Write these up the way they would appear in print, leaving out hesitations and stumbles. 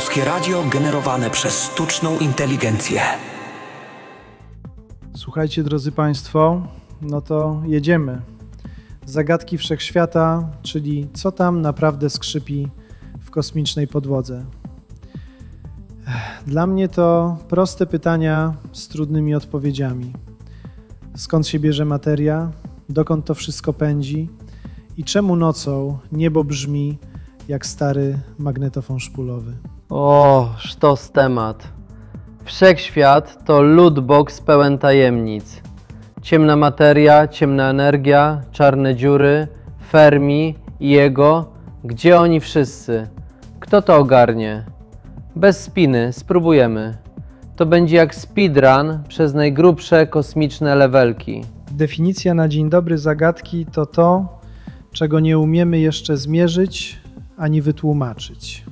Polskie Radio generowane przez sztuczną inteligencję. Słuchajcie, drodzy Państwo, no to jedziemy. Zagadki wszechświata, czyli co tam naprawdę skrzypi w kosmicznej podłodze. Dla mnie to proste pytania z trudnymi odpowiedziami. Skąd się bierze materia? Dokąd to wszystko pędzi? I czemu nocą niebo brzmi jak stary magnetofon szpulowy? O, sztos temat. Wszechświat to lootbox pełen tajemnic. Ciemna materia, ciemna energia, czarne dziury, Fermi i jego. Gdzie oni wszyscy? Kto to ogarnie? Bez spiny, spróbujemy. To będzie jak speedrun przez najgrubsze kosmiczne levelki. Definicja na dzień dobry zagadki to to, czego nie umiemy jeszcze zmierzyć ani wytłumaczyć.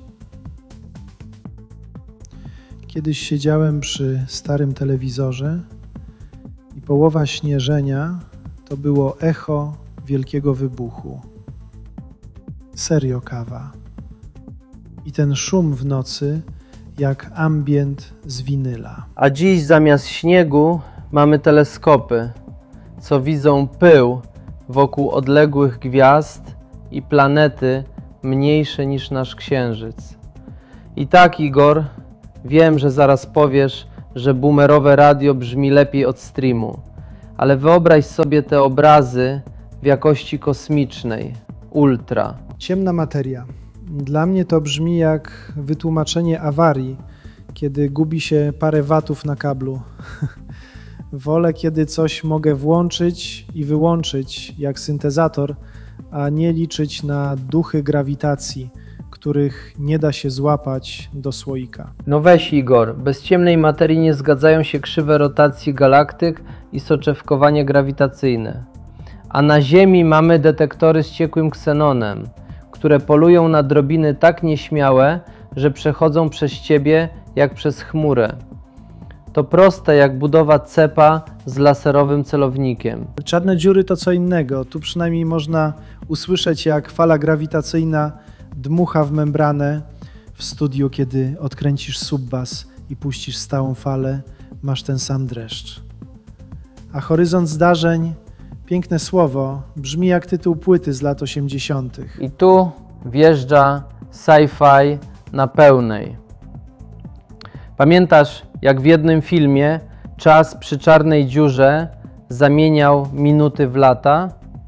Kiedyś siedziałem przy starym telewizorze i połowa śnieżenia to było echo wielkiego wybuchu. Serio kawa. I ten szum w nocy jak ambient z winyla. A dziś zamiast śniegu mamy teleskopy, co widzą pył wokół odległych gwiazd i planety mniejsze niż nasz Księżyc. I tak, Igor, wiem, że zaraz powiesz, że boomerowe radio brzmi lepiej od streamu, ale wyobraź sobie te obrazy w jakości kosmicznej, ultra. Ciemna materia. Dla mnie to brzmi jak wytłumaczenie awarii, kiedy gubi się parę watów na kablu. Wolę, kiedy coś mogę włączyć i wyłączyć jak syntezator, a nie liczyć na duchy grawitacji, których nie da się złapać do słoika. No weź, Igor, bez ciemnej materii nie zgadzają się krzywe rotacji galaktyk i soczewkowanie grawitacyjne. A na Ziemi mamy detektory z ciekłym ksenonem, które polują na drobiny tak nieśmiałe, że przechodzą przez ciebie jak przez chmurę. To proste jak budowa cepa z laserowym celownikiem. Czarne dziury to co innego. Tu przynajmniej można usłyszeć, jak fala grawitacyjna dmucha w membranę. W studiu, kiedy odkręcisz subbas i puścisz stałą falę, masz ten sam dreszcz. A horyzont zdarzeń, piękne słowo, brzmi jak tytuł płyty z lat 80. I tu wjeżdża sci-fi na pełnej. Pamiętasz, jak w jednym filmie czas przy czarnej dziurze zamieniał minuty w lata?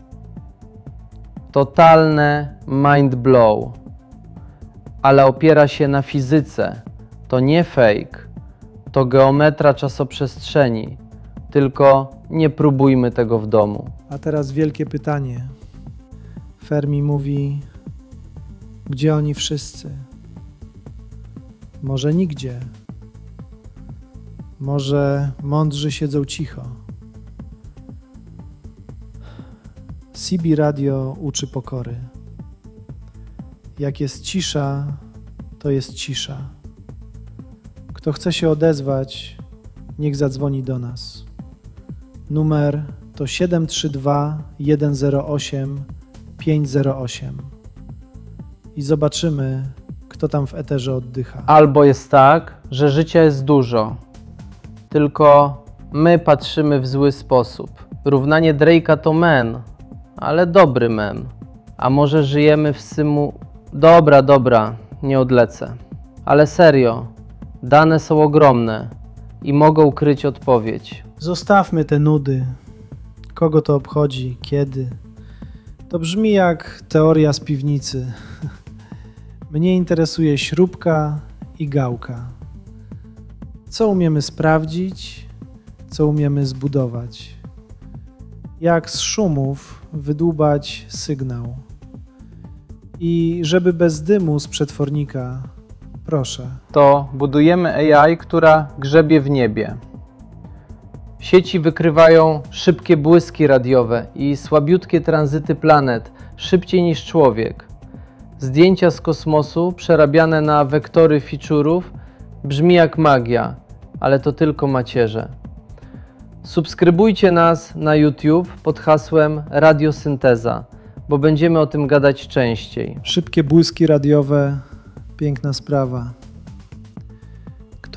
Totalne mind blow. Ale opiera się na fizyce. To nie fake. To geometria czasoprzestrzeni. Tylko nie próbujmy tego w domu. A teraz wielkie pytanie. Fermi mówi, gdzie oni wszyscy? Może nigdzie. Może mądrzy siedzą cicho. CB Radio uczy pokory. Jak jest cisza, to jest cisza. Kto chce się odezwać, niech zadzwoni do nas. Numer to 732 108 508. I zobaczymy, kto tam w eterze oddycha. Albo jest tak, że życia jest dużo, tylko my patrzymy w zły sposób. Równanie Drake'a to mem, ale dobry mem. A może żyjemy w Dobra, nie odlecę. Ale serio, dane są ogromne i mogą kryć odpowiedź. Zostawmy te nudy. Kogo to obchodzi? Kiedy? To brzmi jak teoria z piwnicy. Mnie interesuje śrubka i gałka. Co umiemy sprawdzić, co umiemy zbudować. Jak z szumów wydłubać sygnał. I żeby bez dymu z przetwornika, proszę. To budujemy AI, która grzebie w niebie. Sieci wykrywają szybkie błyski radiowe i słabiutkie tranzyty planet, szybciej niż człowiek. Zdjęcia z kosmosu przerabiane na wektory feature'ów brzmi jak magia, ale to tylko macierze. Subskrybujcie nas na YouTube pod hasłem Radiosynteza, bo będziemy o tym gadać częściej. Szybkie błyski radiowe, piękna sprawa.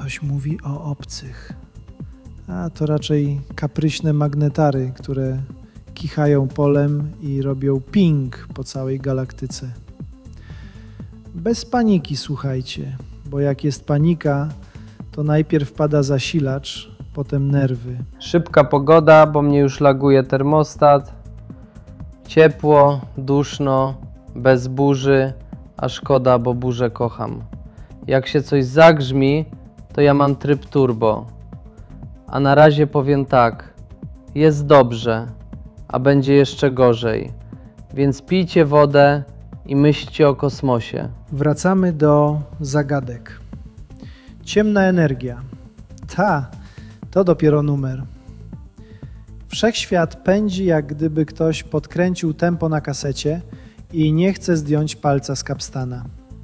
Ktoś mówi o obcych. A to raczej kapryśne magnetary, które kichają polem i robią ping po całej galaktyce. Bez paniki, słuchajcie, bo jak jest panika, to najpierw pada zasilacz, potem nerwy. Szybka pogoda, bo mnie już laguje termostat. Ciepło, duszno, bez burzy, a szkoda, bo burzę kocham. Jak się coś zagrzmi, to ja mam tryb turbo. A na razie powiem tak, jest dobrze, a będzie jeszcze gorzej. Więc pijcie wodę i myślcie o kosmosie. Wracamy do zagadek. Ciemna energia. To dopiero numer. Wszechświat pędzi, jak gdyby ktoś podkręcił tempo na kasecie i nie chce zdjąć palca z kapstana.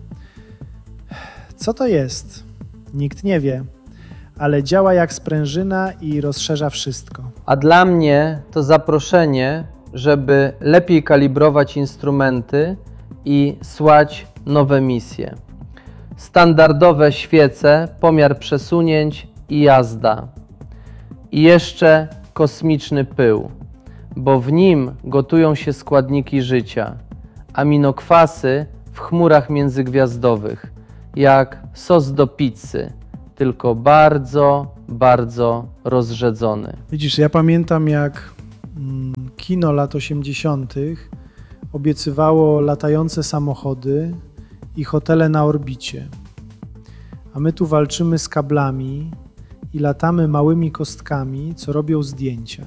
Co to jest? Nikt nie wie, ale działa jak sprężyna i rozszerza wszystko. A dla mnie to zaproszenie, żeby lepiej kalibrować instrumenty i słać nowe misje. Standardowe świece, pomiar przesunięć i jazda. I jeszcze kosmiczny pył, bo w nim gotują się składniki życia, aminokwasy w chmurach międzygwiazdowych, jak sos do pizzy, tylko bardzo, bardzo rozrzedzony. Widzisz, ja pamiętam jak kino lat 80. obiecywało latające samochody i hotele na orbicie. A my tu walczymy z kablami i latamy małymi kostkami, co robią zdjęcia.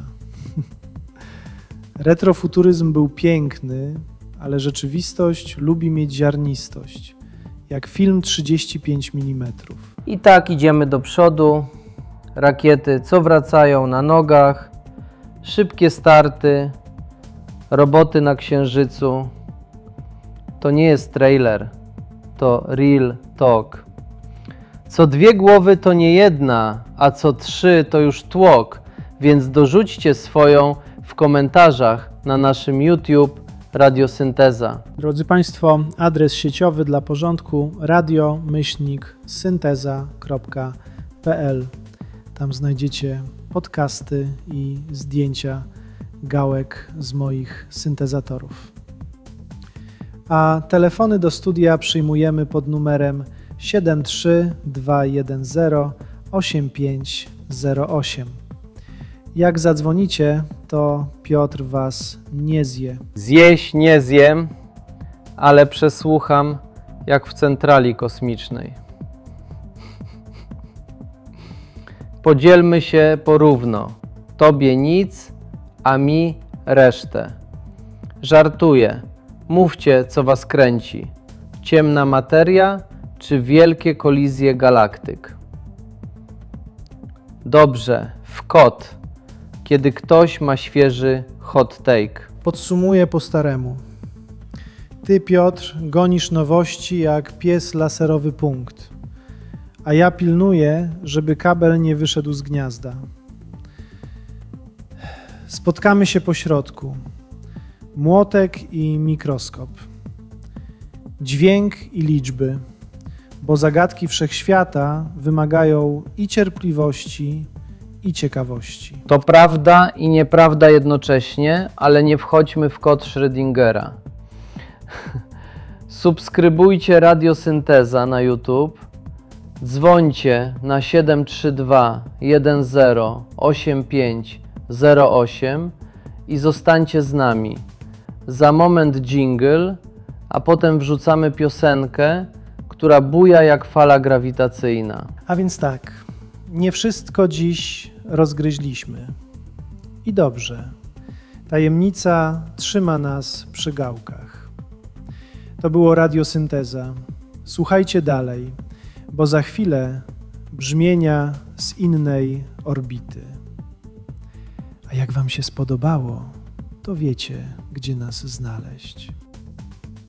Retrofuturyzm był piękny, ale rzeczywistość lubi mieć ziarnistość, jak film 35 mm. I tak idziemy do przodu, rakiety co wracają na nogach, szybkie starty, roboty na Księżycu. To nie jest trailer, to real talk. Co 2 głowy to nie jedna, a co 3 to już tłok, więc dorzućcie swoją w komentarzach na naszym YouTube Radiosynteza. Drodzy Państwo, adres sieciowy dla porządku radio-synteza.pl. Tam znajdziecie podcasty i zdjęcia gałek z moich syntezatorów. A telefony do studia przyjmujemy pod numerem 73210 8508. Jak zadzwonicie, to Piotr Was nie zje. Zjeść nie zjem, ale przesłucham jak w centrali kosmicznej. Podzielmy się porówno. Tobie nic, a mi resztę. Żartuję. Mówcie, co was kręci. Ciemna materia czy wielkie kolizje galaktyk? Dobrze, w kot, kiedy ktoś ma świeży hot take. Podsumuję po staremu. Ty, Piotr, gonisz nowości jak pies laserowy punkt, a ja pilnuję, żeby kabel nie wyszedł z gniazda. Spotkamy się po środku. Młotek i mikroskop. Dźwięk i liczby, bo zagadki wszechświata wymagają i cierpliwości, i ciekawości. To prawda i nieprawda jednocześnie, ale nie wchodźmy w kod Schrödingera. Subskrybujcie Radiosynteza na YouTube, dzwońcie na 732 10 8508 i zostańcie z nami. Za moment dżingiel, a potem wrzucamy piosenkę, która buja jak fala grawitacyjna. A więc tak, nie wszystko dziś rozgryźliśmy. I dobrze. Tajemnica trzyma nas przy gałkach. To było Radiosynteza. Słuchajcie dalej, bo za chwilę brzmienia z innej orbity. A jak Wam się spodobało, to wiecie, gdzie nas znaleźć.